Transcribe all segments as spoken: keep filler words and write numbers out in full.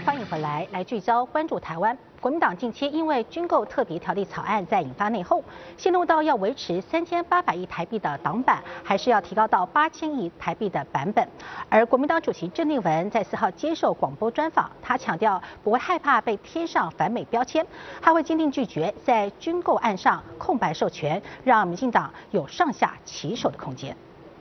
欢迎回来，来聚焦关注台湾。国民党近期因为军购特别条例草案在引发内讧，陷入到要维持三千八百亿台币的党版，还是要提高到八千亿台币的版本。而国民党主席郑丽文在四号接受广播专访，他强调不会害怕被贴上反美标签，他会坚定拒绝在军购案上空白授权，让民进党有上下其手的空间。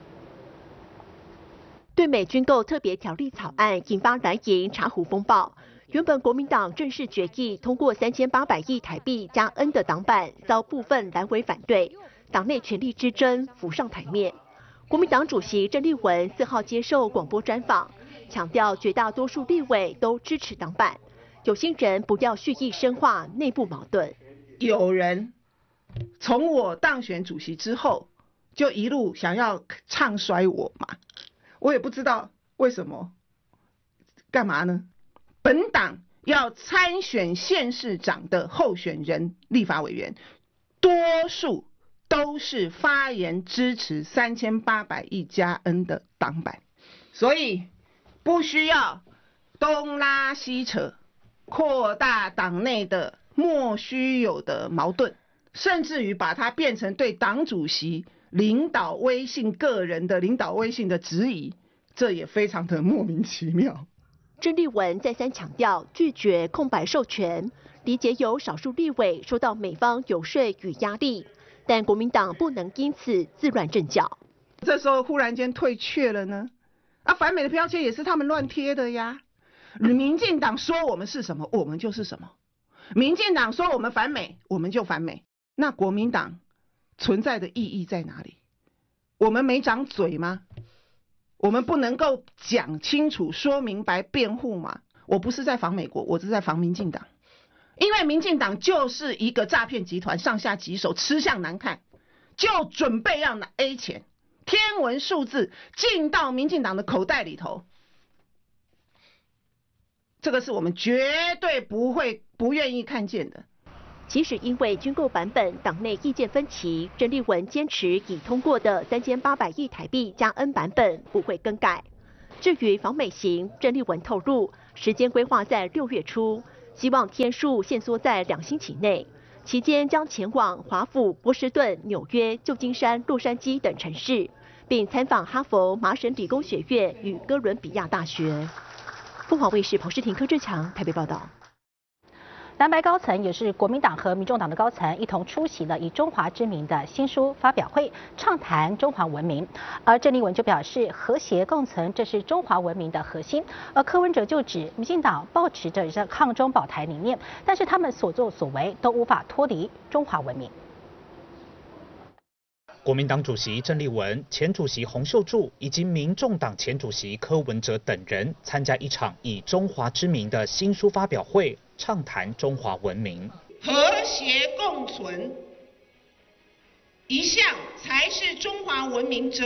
对美军购特别条例草案引发蓝营茶壶风暴。原本国民党正式决议通过三千八百亿台币加 N 的党版，遭部分蓝委反对，党内权力之争浮上台面。国民党主席郑丽文四号接受广播专访，强调绝大多数立委都支持党版，有心人不要蓄意深化内部矛盾。 有人从我当选主席之后，就一路想要唱衰我嘛。 我也不知道为什么，干嘛呢？本党要参选县市长的候选人、立法委员，多数都是发言支持三千八百亿加 N 的党版，所以不需要东拉西扯，扩大党内的莫须有的矛盾，甚至于把它变成对党主席 领导威信个人的领导威信的质疑，这也非常的莫名其妙。 郑丽文再三强调拒绝空白授权，理解有少数立委受到美方游说与压力，但国民党不能因此自乱阵脚。 这时候忽然间退却了呢？啊，反美的标签也是他们乱贴的呀。民进党说我们是什么，我们就是什么；民进党说我们反美，我们就反美。那国民党 存在的意义在哪里？我们没长嘴吗？我们不能够讲清楚、说明白、辩护吗？我不是在防美国，我是在防民进党，因为民进党就是一个诈骗集团，上下其手，吃相难看，就准备要拿 A 钱，天文数字进到民进党的口袋里头，这个是我们绝对不会、不愿意看见的。 即使因为军购版本党内意见分歧，郑丽文坚持已通过的三千八百亿台币加 N 版本不会更改。至于访美行，郑丽文透露时间规划在六月初，希望天数限缩在两星期内，期间将前往华府、波士顿、纽约、旧金山、洛杉矶等城市，并参访哈佛、麻省理工学院与哥伦比亚大学。凤凰卫视彭诗婷、柯志强台北报道。 蓝白高层也是国民党和民众党的高层一同出席了以中华之名的新书发表会，畅谈中华文明。而郑丽文就表示，和谐共存这是中华文明的核心。而柯文哲就指，民进党抱持着这抗中保台理念，但是他们所作所为都无法脱离中华文明。 国民党主席郑丽文、前主席洪秀柱以及民众党前主席柯文哲等人参加一场以中华之名的新书发表会，畅谈中华文明。 和谐共存，一向才是中华文明哲